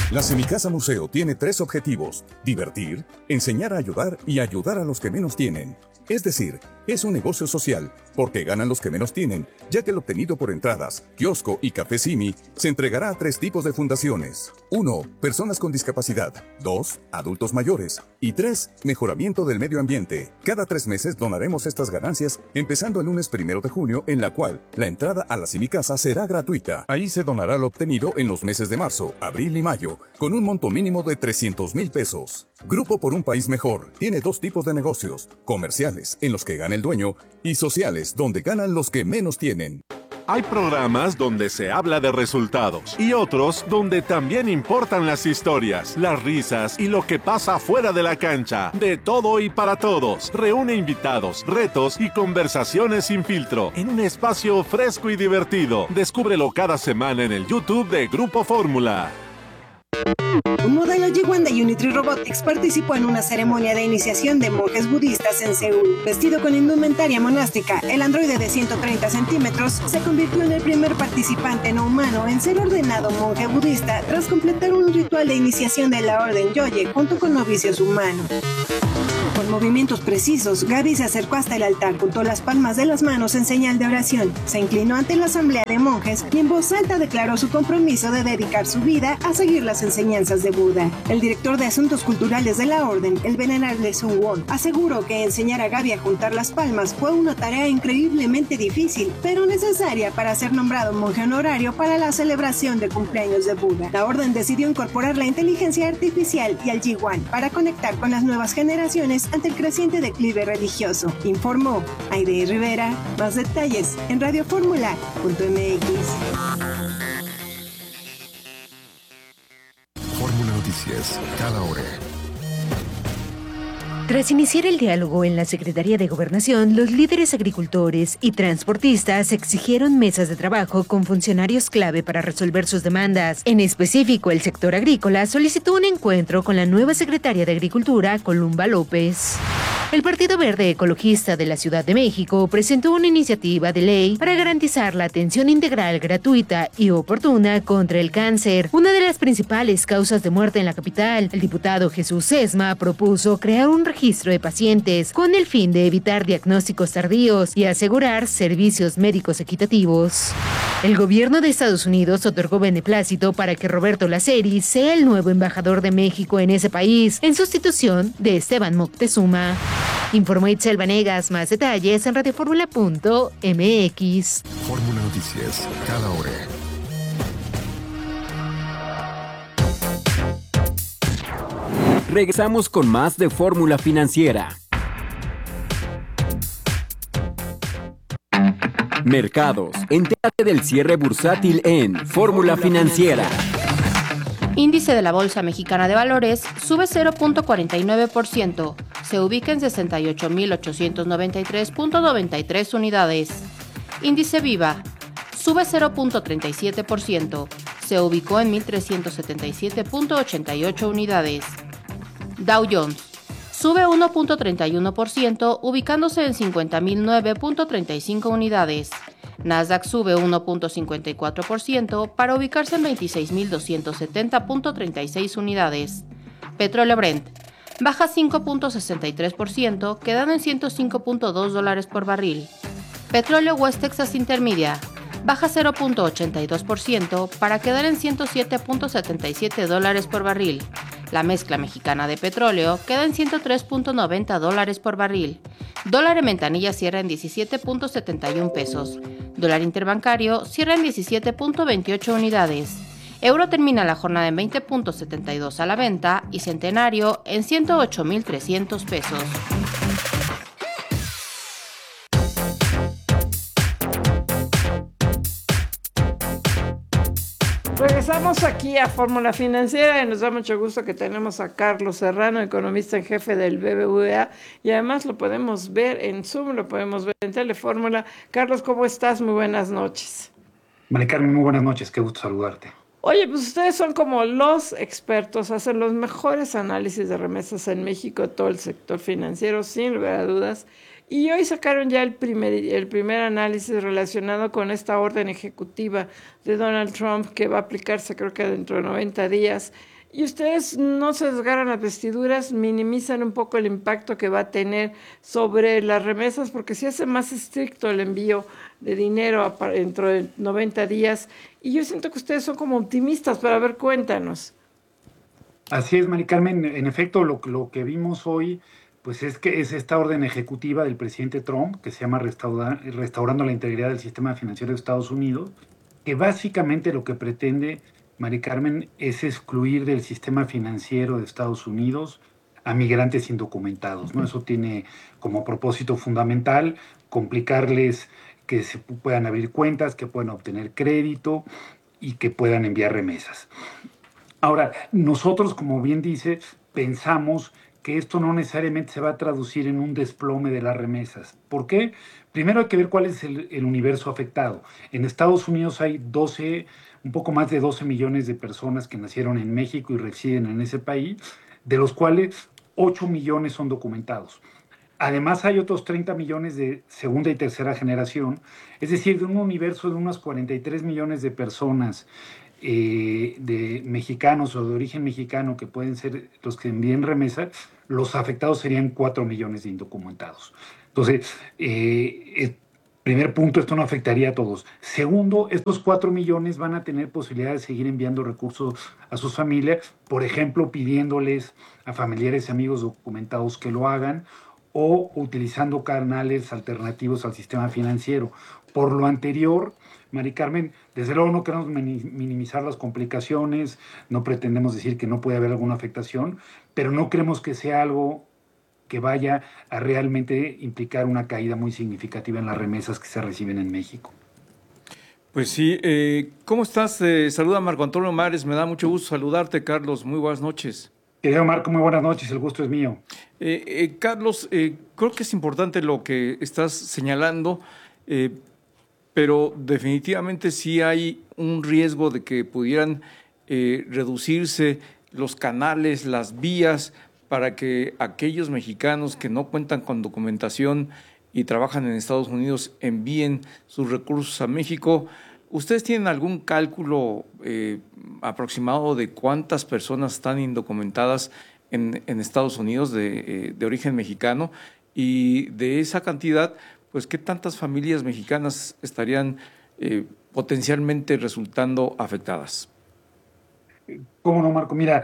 La Semicasa Museo tiene 3 objetivos: divertir, enseñar a ayudar y ayudar a los que menos tienen. Es decir, es un negocio social, porque ganan los que menos tienen, ya que el obtenido por entradas, kiosco y café Simi se entregará a 3 tipos de fundaciones. 1. Personas con discapacidad. 2. Adultos mayores. Y 3. Mejoramiento del medio ambiente. Cada 3 meses donaremos estas ganancias, empezando el lunes 1 de junio, en la cual la entrada a la Semicasa será gratuita. Ahí se donará lo obtenido en los meses de marzo, abril y mayo, con un monto mínimo de 300,000 pesos. Grupo por un País Mejor tiene 2 tipos de negocios: comerciales, en los que gana el dueño, y sociales, donde ganan los que menos tienen. Hay programas donde se habla de resultados y otros donde también importan las historias, las risas y lo que pasa fuera de la cancha. De todo y para todos. Reúne invitados, retos y conversaciones sin filtro en un espacio fresco y divertido. Descúbrelo cada semana en el YouTube de Grupo Fórmula. Un modelo G1 de Unitree Robotics participó en una ceremonia de iniciación de monjes budistas en Seúl. Vestido con indumentaria monástica, el androide de 130 centímetros se convirtió en el primer participante no humano en ser ordenado monje budista tras completar un ritual de iniciación de la orden Yoye junto con novicios humanos. Con movimientos precisos, Gaby se acercó hasta el altar, juntó las palmas de las manos en señal de oración, se inclinó ante la asamblea de monjes y en voz alta declaró su compromiso de dedicar su vida a seguir las enseñanzas de Buda. El director de Asuntos Culturales de la Orden, el venerable Sun Won, aseguró que enseñar a Gaby a juntar las palmas fue una tarea increíblemente difícil, pero necesaria para ser nombrado monje honorario para la celebración de cumpleaños de Buda. La Orden decidió incorporar la inteligencia artificial y el G1 para conectar con las nuevas generaciones ante el creciente declive religioso, informó Aide Rivera. Más detalles en radioformula.mx. Fórmula Noticias, cada hora. Tras iniciar el diálogo en la Secretaría de Gobernación, los líderes agricultores y transportistas exigieron mesas de trabajo con funcionarios clave para resolver sus demandas. En específico, el sector agrícola solicitó un encuentro con la nueva secretaria de Agricultura, Columba López. El Partido Verde Ecologista de la Ciudad de México presentó una iniciativa de ley para garantizar la atención integral, gratuita y oportuna contra el cáncer, una de las principales causas de muerte en la capital. El diputado Jesús Sesma propuso crear un registro de pacientes con el fin de evitar diagnósticos tardíos y asegurar servicios médicos equitativos. El gobierno de Estados Unidos otorgó beneplácito para que Roberto Laceri sea el nuevo embajador de México en ese país, en sustitución de Esteban Moctezuma. Informó Itzel Vanegas. Más detalles en radioformula.mx. Fórmula Noticias, cada hora. Regresamos con más de Fórmula Financiera. Mercados. Entérate del cierre bursátil en Fórmula Financiera. Índice de la Bolsa Mexicana de Valores sube 0.49%, se ubica en 68.893.93 unidades. Índice Viva sube 0.37%, se ubicó en 1.377.88 unidades. Dow Jones sube 1.31%, ubicándose en 50.009.35 unidades. Nasdaq sube 1.54% para ubicarse en 26.270.36 unidades. Petróleo Brent baja 5.63%, quedando en $105.2 por barril. Petróleo West Texas Intermedia baja 0.82% para quedar en $107.77 por barril. La mezcla mexicana de petróleo queda en $103.90 por barril. Dólar en ventanilla cierra en 17.71 pesos. Dólar interbancario cierra en 17.28 unidades. Euro termina la jornada en 20.72 a la venta y centenario en 108.300 pesos. Regresamos aquí a Fórmula Financiera y nos da mucho gusto que tenemos a Carlos Serrano, economista en jefe del BBVA, y además lo podemos ver en Zoom, lo podemos ver en Telefórmula. Carlos, ¿cómo estás? Muy buenas noches. María Carmen, muy buenas noches, qué gusto saludarte. Oye, pues ustedes son como los expertos, hacen los mejores análisis de remesas en México, todo el sector financiero, sin lugar a dudas. Y hoy sacaron ya el primer análisis relacionado con esta orden ejecutiva de Donald Trump que va a aplicarse creo que dentro de 90 días Y ustedes no se desgarran las vestiduras, minimizan un poco el impacto que va a tener sobre las remesas, porque se hace más estricto el envío de dinero dentro de 90 días. Y yo siento que ustedes son como optimistas, pero a ver, cuéntanos. Así es, Mari Carmen. En efecto, lo que vimos hoy, pues es que es esta orden ejecutiva del presidente Trump, que se llama Restaurando la Integridad del Sistema Financiero de Estados Unidos, que básicamente lo que pretende, Mari Carmen, es excluir del sistema financiero de Estados Unidos a migrantes indocumentados, ¿no? Eso tiene como propósito fundamental complicarles que se puedan abrir cuentas, que puedan obtener crédito y que puedan enviar remesas. Ahora, nosotros, como bien dice, pensamos que esto no necesariamente se va a traducir en un desplome de las remesas. ¿Por qué? Primero hay que ver cuál es el universo afectado. En Estados Unidos hay un poco más de 12 millones de personas que nacieron en México y residen en ese país, de los cuales 8 millones son documentados. Además hay otros 30 millones de segunda y tercera generación, es decir, de un universo de unos 43 millones de personas de mexicanos o de origen mexicano que pueden ser los que envíen remesa, los afectados serían 4 millones de indocumentados. Entonces, primer punto, esto no afectaría a todos. Segundo, estos 4 millones van a tener posibilidad de seguir enviando recursos a sus familias, por ejemplo, pidiéndoles a familiares y amigos documentados que lo hagan o utilizando canales alternativos al sistema financiero. Por lo anterior, Mari Carmen, desde luego no queremos minimizar las complicaciones, no pretendemos decir que no puede haber alguna afectación, pero no creemos que sea algo que vaya a realmente implicar una caída muy significativa en las remesas que se reciben en México. Pues sí, ¿cómo estás? Saluda Marco Antonio Mares, me da mucho gusto saludarte, Carlos, muy buenas noches. Querido Marco, muy buenas noches, el gusto es mío. Carlos, creo que es importante lo que estás señalando, pero definitivamente sí hay un riesgo de que pudieran reducirse los canales, las vías, para que aquellos mexicanos que no cuentan con documentación y trabajan en Estados Unidos envíen sus recursos a México. ¿Ustedes tienen algún cálculo aproximado de cuántas personas están indocumentadas en Estados Unidos de origen mexicano? Y de esa cantidad, pues, ¿qué tantas familias mexicanas estarían potencialmente resultando afectadas? ¿Cómo no, Marco? Mira,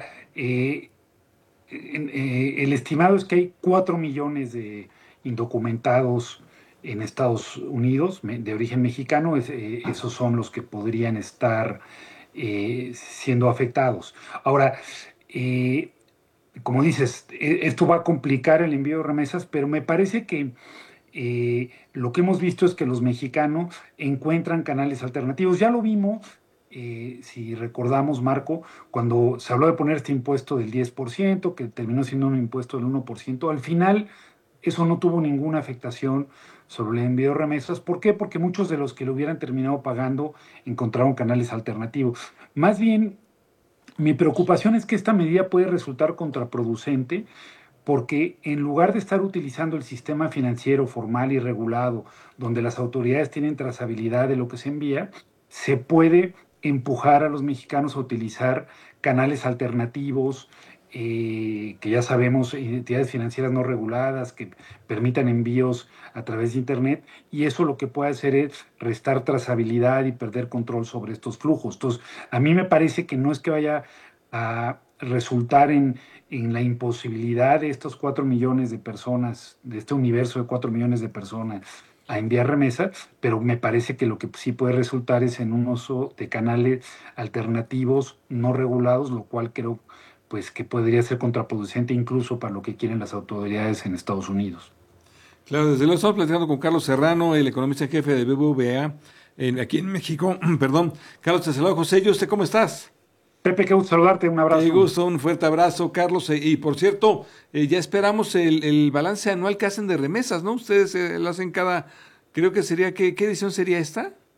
el estimado es que hay 4 millones de indocumentados en Estados Unidos de origen mexicano. Esos son los que podrían estar siendo afectados. Ahora, como dices, esto va a complicar el envío de remesas, pero me parece que lo que hemos visto es que los mexicanos encuentran canales alternativos. Ya lo vimos, si recordamos, Marco, cuando se habló de poner este impuesto del 10%, que terminó siendo un impuesto del 1%, al final eso no tuvo ninguna afectación sobre el envío de remesas. ¿Por qué? Porque muchos de los que lo hubieran terminado pagando encontraron canales alternativos. Más bien, mi preocupación es que esta medida puede resultar contraproducente, porque en lugar de estar utilizando el sistema financiero formal y regulado, donde las autoridades tienen trazabilidad de lo que se envía, se puede empujar a los mexicanos a utilizar canales alternativos, que ya sabemos, entidades financieras no reguladas, que permitan envíos a través de Internet, y eso lo que puede hacer es restar trazabilidad y perder control sobre estos flujos. Entonces, a mí me parece que no es que vaya a resultar en la imposibilidad de estos 4 millones de personas, de este universo de 4 millones de personas, a enviar remesas, pero me parece que lo que sí puede resultar es en un uso de canales alternativos no regulados, lo cual creo pues que podría ser contraproducente incluso para lo que quieren las autoridades en Estados Unidos. Claro, desde luego estamos platicando con Carlos Serrano, el economista en jefe de BBVA, aquí en México. Perdón, Carlos, te saludo, José. ¿Y usted cómo estás? Pepe, qué gusto saludarte, un abrazo. Qué gusto, un fuerte abrazo, Carlos. Y por cierto, ya esperamos el balance anual que hacen de remesas, ¿no? Ustedes lo hacen creo que sería, ¿qué edición sería esta?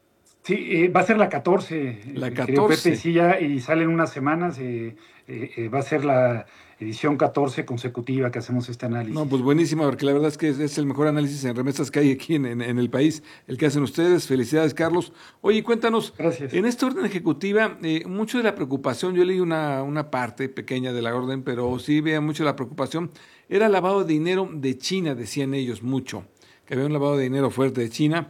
Sí, va a ser la 14. La Querido 14. Pepe, sí, ya, y sale en unas semanas. Va a ser la edición 14 consecutiva que hacemos este análisis. No, pues buenísimo, porque la verdad es que es el mejor análisis en remesas que hay aquí en el país, el que hacen ustedes. Felicidades, Carlos. Oye, cuéntanos, Gracias. En esta orden ejecutiva, mucho de la preocupación, yo leí una parte pequeña de la orden, pero sí veía mucho la preocupación, era lavado de dinero de China, decían ellos, mucho, que había un lavado de dinero fuerte de China,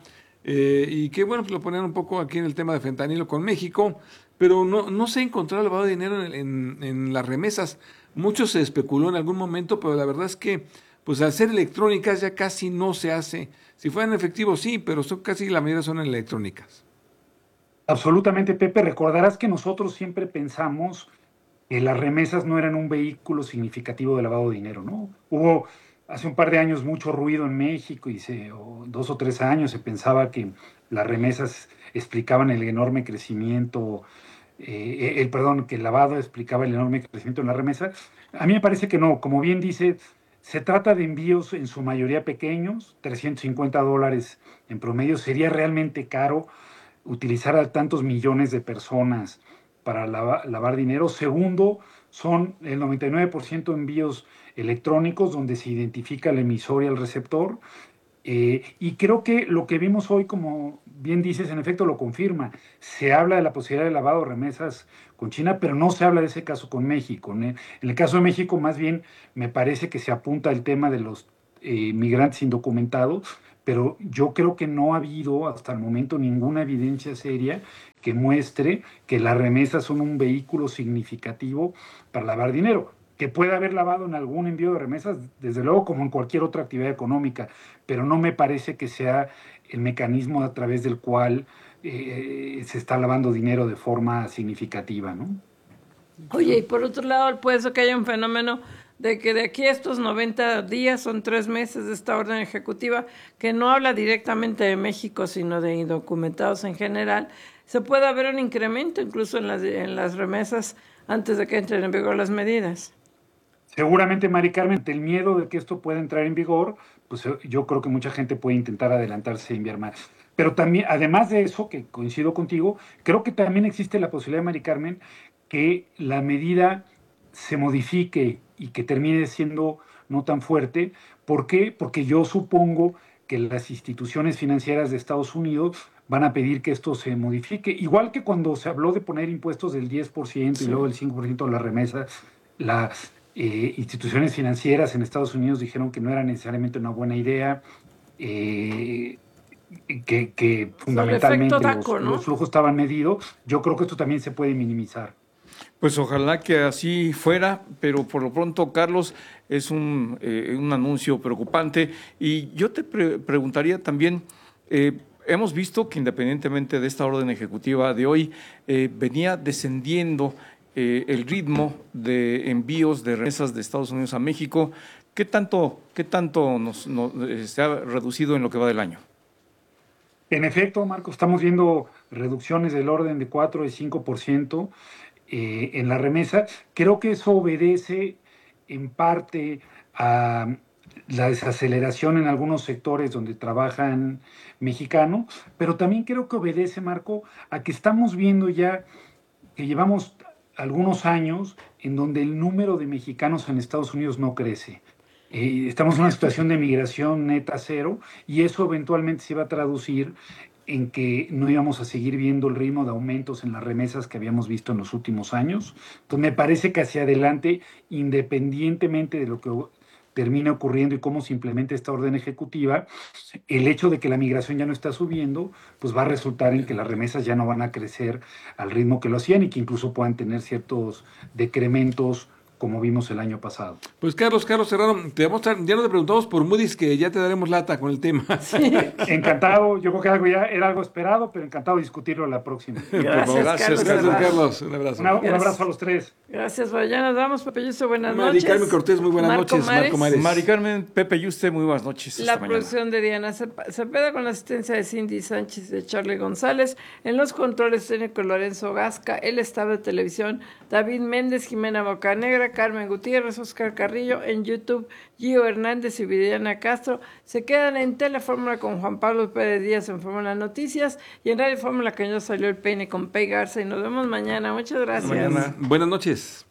y que bueno, pues lo ponían un poco aquí en el tema de fentanilo con México, pero no se ha encontrado lavado de dinero en las remesas. Mucho se especuló en algún momento, pero la verdad es que pues al ser electrónicas ya casi no se hace. Si fueran efectivos sí, pero casi la mayoría son electrónicas. Absolutamente, Pepe. Recordarás que nosotros siempre pensamos que las remesas no eran un vehículo significativo de lavado de dinero, ¿no? Hubo hace un par de años mucho ruido en México o 2 o 3 años se pensaba que las remesas explicaban el enorme crecimiento, que el lavado explicaba el enorme crecimiento en la remesa. A mí me parece que no, como bien dice, se trata de envíos en su mayoría pequeños, $350 en promedio. Sería realmente caro utilizar a tantos millones de personas para lavar dinero. Segundo, son el 99% envíos electrónicos donde se identifica el emisor y el receptor. Y creo que lo que vimos hoy, como bien dices, en efecto lo confirma. Se habla de la posibilidad de lavado de remesas con China, pero no se habla de ese caso con México. En el caso de México, más bien, me parece que se apunta el tema de los migrantes indocumentados, pero yo creo que no ha habido hasta el momento ninguna evidencia seria que muestre que las remesas son un vehículo significativo para lavar dinero. Que puede haber lavado en algún envío de remesas, desde luego, como en cualquier otra actividad económica, pero no me parece que sea el mecanismo a través del cual se está lavando dinero de forma significativa, ¿no? Oye, y por otro lado, puede ser que haya un fenómeno de que de aquí a estos 90 días, son 3 meses de esta orden ejecutiva, que no habla directamente de México, sino de indocumentados en general, se puede haber un incremento incluso en las remesas antes de que entren en vigor las medidas. Seguramente, Mari Carmen, el miedo de que esto pueda entrar en vigor, pues yo creo que mucha gente puede intentar adelantarse e enviar más. Pero también, además de eso, que coincido contigo, creo que también existe la posibilidad, Mari Carmen, que la medida se modifique y que termine siendo no tan fuerte. ¿Por qué? Porque yo supongo que las instituciones financieras de Estados Unidos van a pedir que esto se modifique. Igual que cuando se habló de poner impuestos del 10% sí, y luego del 5% de las remesas, las instituciones financieras en Estados Unidos dijeron que no era necesariamente una buena idea, que fundamentalmente DACO, ¿no? Los flujos estaban medidos. Yo creo que esto también se puede minimizar. Pues ojalá que así fuera, pero por lo pronto, Carlos, es un anuncio preocupante. Y yo te preguntaría también, hemos visto que independientemente de esta orden ejecutiva de hoy, venía descendiendo el ritmo de envíos de remesas de Estados Unidos a México. ¿Qué tanto se ha reducido en lo que va del año? En efecto, Marco, estamos viendo reducciones del orden de 4 y 5% en la remesa. Creo que eso obedece en parte a la desaceleración en algunos sectores donde trabajan mexicanos, pero también creo que obedece, Marco, a que estamos viendo ya que llevamos algunos años en donde el número de mexicanos en Estados Unidos no crece. Estamos en una situación de migración neta cero y eso eventualmente se va a traducir en que no íbamos a seguir viendo el ritmo de aumentos en las remesas que habíamos visto en los últimos años. Entonces me parece que hacia adelante, independientemente de lo que termine ocurriendo y cómo se implemente esta orden ejecutiva, el hecho de que la migración ya no está subiendo, pues va a resultar en que las remesas ya no van a crecer al ritmo que lo hacían y que incluso puedan tener ciertos decrementos como vimos el año pasado. Pues Carlos Serrano, ya nos preguntamos por Moody's, que ya te daremos lata con el tema. Sí. Encantado, yo creo que era algo esperado, pero encantado de discutirlo la próxima. Gracias, Carlos. Un abrazo. Un abrazo a los tres. Gracias, ya nos vamos, Pepe Yuste, buenas noches. Mari Carmen Cortés, muy buenas noches. Marco Mares. Mari Carmen, Pepe Yuste, muy buenas noches. La producción de Diana Cepeda con la asistencia de Cindy Sánchez y de Charlie González. En los controles técnicos Lorenzo Gasca, el estado de televisión David Méndez, Jimena Bocanegra, Tierra, Carmen Gutiérrez, Oscar Carrillo, en YouTube, Gio Hernández y Viridiana Castro. Se quedan en Telefórmula con Juan Pablo Pérez Díaz en Fórmula Noticias y en Radio Fórmula que ya salió el peine con Pei Garza y nos vemos mañana. Muchas gracias. Buenas noches.